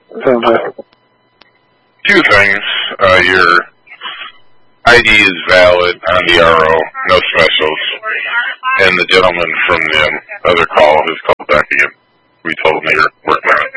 Two things. Your ID is valid on the RO, no specials. And the gentleman from the other call has called back again. We told him that you're working on it.